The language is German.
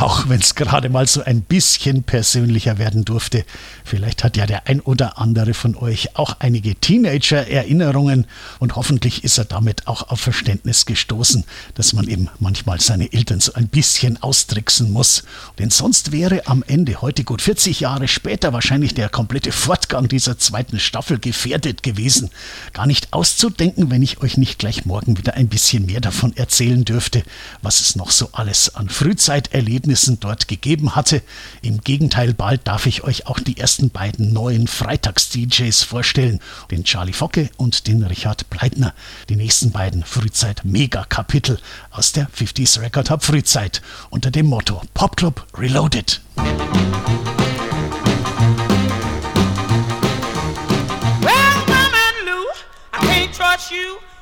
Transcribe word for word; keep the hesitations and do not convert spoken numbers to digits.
Auch wenn es gerade mal so ein bisschen persönlicher werden durfte. Vielleicht hat ja der ein oder andere von euch auch einige Teenager-Erinnerungen und hoffentlich ist er damit auch auf Verständnis gestoßen, dass man eben manchmal seine Eltern so ein bisschen austricksen muss. Denn sonst wäre am Ende, heute gut vierzig Jahre später, wahrscheinlich der komplette Fortgang dieser zweiten Staffel gefährdet gewesen. Gar nicht auszudenken, wenn ich euch nicht gleich morgen wieder ein bisschen mehr davon erzählen dürfte, was es noch so alles an Frühzeiterlebnissen dort gegeben hatte. Im Gegenteil, bald darf ich euch auch die ersten beiden neuen Freitags-D Js vorstellen, den Charlie Focke und den Richard Pleitner. Die nächsten beiden Frühzeit-Mega-Kapitel aus der fünfziger Record Hub Frühzeit unter dem Motto Popclub Reloaded. Well, Mama Lou, I can't trust you.